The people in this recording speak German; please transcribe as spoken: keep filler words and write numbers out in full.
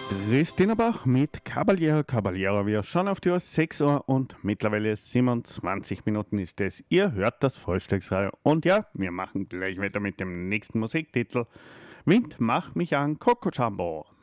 Christina Bach mit Caballero Caballero. Wir schauen auf die Uhr, sechs Uhr und mittlerweile siebenundzwanzig Minuten ist es. Ihr hört das Vollstücksradio. Und ja, wir machen gleich weiter mit dem nächsten Musiktitel. Wind, mach mich an, Coco Jumbo.